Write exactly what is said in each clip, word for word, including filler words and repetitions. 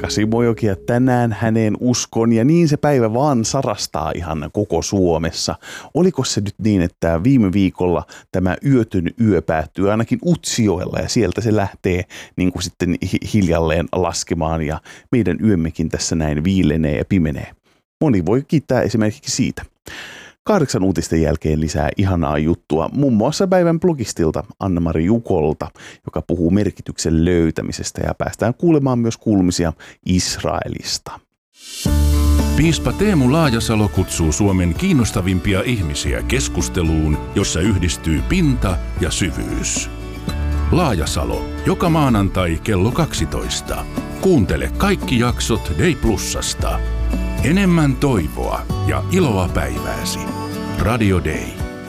Pekka Simojoki ja tänään häneen uskon ja niin se päivä vaan sarastaa ihan koko Suomessa. Oliko se nyt niin, että viime viikolla tämä yötön yö päättyy ainakin Utsjoella ja sieltä se lähtee niin kuin sitten hiljalleen laskemaan ja meidän yömmekin tässä näin viilenee ja pimenee. Moni voi kiittää esimerkiksi siitä. Kahdeksan uutisten jälkeen lisää ihanaa juttua, muun muassa päivän blogistilta Anna-Mari Jukolta, joka puhuu merkityksen löytämisestä ja päästään kuulemaan myös kuulumisia Israelista. Piispa Teemu Laajasalo kutsuu Suomen kiinnostavimpia ihmisiä keskusteluun, jossa yhdistyy pinta ja syvyys. Laajasalo, joka maanantai kello kaksitoista. Kuuntele kaikki jaksot Day Plusasta. Enemmän toivoa ja iloa päivääsi. Radio Day.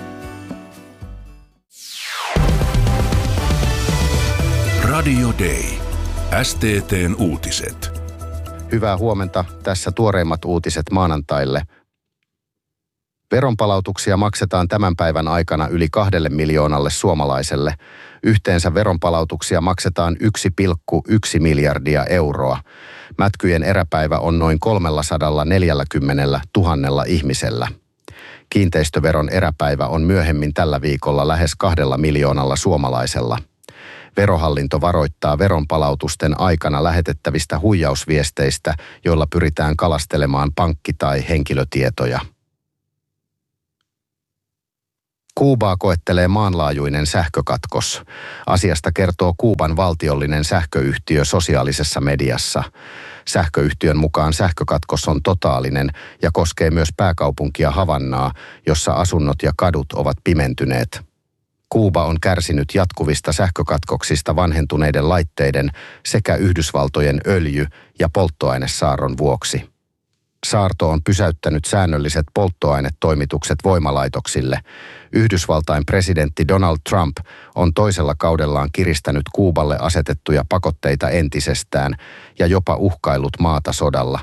Radio Day. S T T:n uutiset. Hyvää huomenta. Tässä tuoreimmat uutiset maanantaille. Veronpalautuksia maksetaan tämän päivän aikana yli kahdelle miljoonalle suomalaiselle. Yhteensä veronpalautuksia maksetaan yksi pilkku yksi miljardia euroa. Mätkyjen eräpäivä on noin kolmesataaneljäkymmentätuhatta ihmisellä. Kiinteistöveron eräpäivä on myöhemmin tällä viikolla lähes kahdella miljoonalla suomalaisella. Verohallinto varoittaa veronpalautusten aikana lähetettävistä huijausviesteistä, joilla pyritään kalastelemaan pankki- tai henkilötietoja. Kuubaa koettelee maanlaajuinen sähkökatkos. Asiasta kertoo Kuuban valtiollinen sähköyhtiö sosiaalisessa mediassa. Sähköyhtiön mukaan sähkökatkos on totaalinen ja koskee myös pääkaupunkia Havannaa, jossa asunnot ja kadut ovat pimentyneet. Kuuba on kärsinyt jatkuvista sähkökatkoksista vanhentuneiden laitteiden sekä Yhdysvaltojen öljy- ja polttoainesaarron vuoksi. Saarto on pysäyttänyt säännölliset polttoainetoimitukset voimalaitoksille. Yhdysvaltain presidentti Donald Trump on toisella kaudellaan kiristänyt Kuuballe asetettuja pakotteita entisestään ja jopa uhkaillut maata sodalla.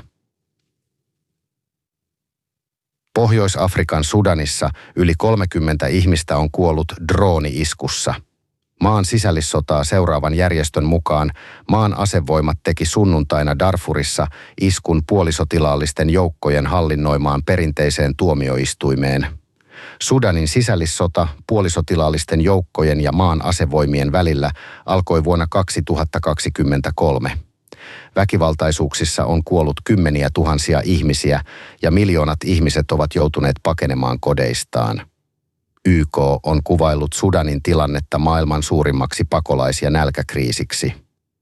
Pohjois-Afrikan Sudanissa yli kolmekymmentä ihmistä on kuollut drooni-iskussa. Maan sisällissotaa seuraavan järjestön mukaan maan asevoimat teki sunnuntaina Darfurissa iskun puolisotilaallisten joukkojen hallinnoimaan perinteiseen tuomioistuimeen. Sudanin sisällissota puolisotilaallisten joukkojen ja maan asevoimien välillä alkoi vuonna kaksituhattakaksikymmentäkolme. Väkivaltaisuuksissa on kuollut kymmeniä tuhansia ihmisiä ja miljoonat ihmiset ovat joutuneet pakenemaan kodeistaan. Y K on kuvaillut Sudanin tilannetta maailman suurimmaksi pakolais- ja nälkäkriisiksi.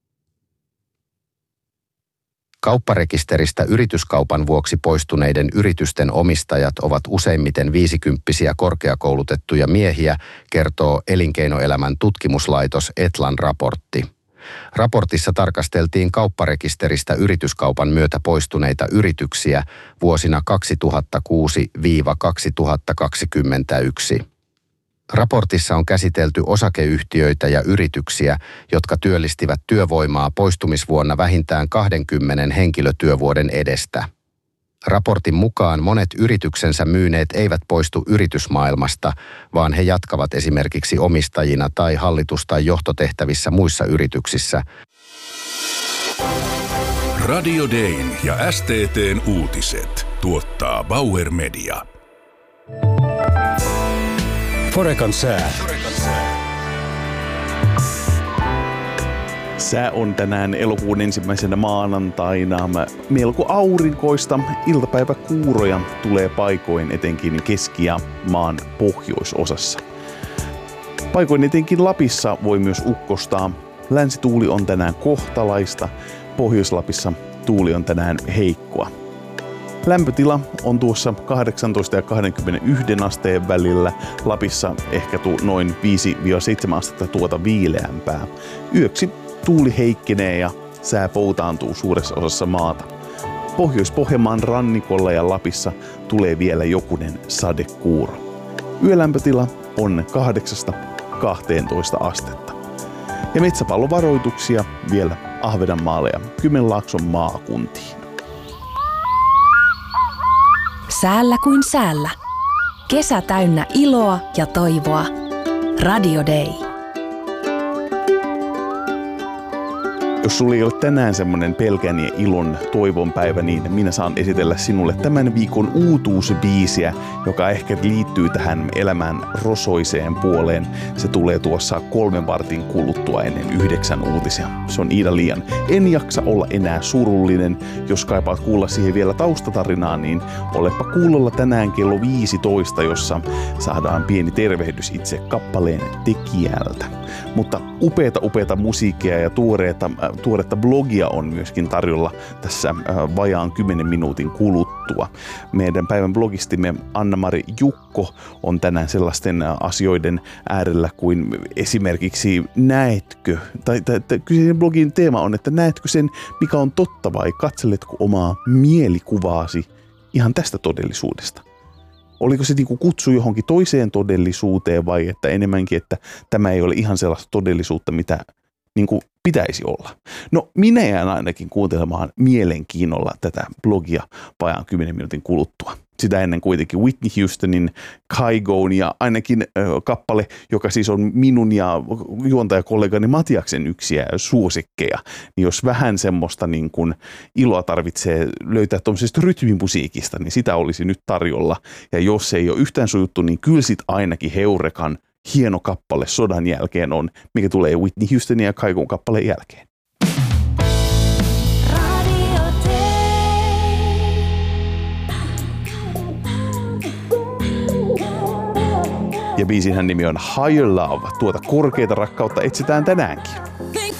Kaupparekisteristä yrityskaupan vuoksi poistuneiden yritysten omistajat ovat useimmiten viisikymppisiä korkeakoulutettuja miehiä, kertoo elinkeinoelämän tutkimuslaitos Etlan raportti. Raportissa tarkasteltiin kaupparekisteristä yrityskaupan myötä poistuneita yrityksiä vuosina kaksituhattakuusi kaksituhattakaksikymmentäyksi. Raportissa on käsitelty osakeyhtiöitä ja yrityksiä, jotka työllistivät työvoimaa poistumisvuonna vähintään kaksikymmentä henkilötyövuoden edestä. Raportin mukaan monet yrityksensä myyneet eivät poistu yritysmaailmasta, vaan he jatkavat esimerkiksi omistajina tai hallitus- tai johtotehtävissä muissa yrityksissä. Radio Dayn ja S T T:n uutiset tuottaa Bauer Media. Forekan sää. Sää on tänään elokuun ensimmäisenä maanantaina melko aurinkoista. Iltapäiväkuuroja tulee paikoin etenkin keski- ja maan pohjoisosassa. Paikoin etenkin Lapissa voi myös ukkostaa. Länsituuli on tänään kohtalaista. Pohjois-Lapissa tuuli on tänään heikkoa. Lämpötila on tuossa kahdeksantoista ja kaksikymmentäyksi asteen välillä. Lapissa ehkä tu- noin viisi seitsemän astetta tuota viileämpää. Yöksi tuuli heikkenee ja sää poutaantuu suuressa osassa maata. Pohjois-Pohjanmaan rannikolla ja Lapissa tulee vielä jokunen sadekuuro. Yölämpötila on kahdeksasta kahteentoista astetta. Ja metsäpallovaroituksia vielä Ahvenanmaalle ja Kymenlaakson maakuntiin. Säällä kuin säällä. Kesä täynnä iloa ja toivoa. Radio Day. Jos sulla ei ole tänään semmonen pelkän ja ilon toivon päivä, niin minä saan esitellä sinulle tämän viikon uutuusbiisiä, joka ehkä liittyy tähän elämän rosoiseen puoleen. Se tulee tuossa kolmen vartin kuluttua ennen yhdeksän uutisia. Se on Iida Liian En jaksa olla enää surullinen. Jos kaipaat kuulla siihen vielä taustatarinaa, niin olepa kuulolla tänään kello viisitoista, jossa saadaan pieni tervehdys itse kappaleen tekijältä. Mutta upeata upeata musiikkia ja tuoreita, äh, tuoretta blogia on myöskin tarjolla tässä äh, vajaan kymmenen minuutin kuluttua. Meidän päivän blogistimme Anna-Mari Jukko on tänään sellaisten äh, asioiden äärellä kuin esimerkiksi näetkö, tai, tai, tai kyseisen blogin teema on, että näetkö sen, mikä on totta vai katseletko omaa mielikuvaasi ihan tästä todellisuudesta? Oliko se niinku kutsu johonkin toiseen todellisuuteen vai että enemmänkin, että tämä ei ole ihan sellaista todellisuutta, mitä niinku pitäisi olla? No minä jään ainakin kuuntelemaan mielenkiinnolla tätä blogia vajaan kymmenen minuutin kuluttua. Sitä ennen kuitenkin Whitney Houstonin Kygo'n ja ainakin ö, kappale, joka siis on minun ja juontajakollegani Matiaksen yksiä suosikkeja. Niin jos vähän semmoista niin kuin iloa tarvitsee löytää tuollaisesta rytmimusiikista, niin sitä olisi nyt tarjolla. Ja jos se ei ole yhtään sujuttu, niin kyllä sit ainakin Heurekan hieno kappale sodan jälkeen on, mikä tulee Whitney Houstonin ja Kygo'n kappaleen jälkeen. Ja biisinhän nimi on Higher Love. Tuota korkeita rakkautta etsitään tänäänkin.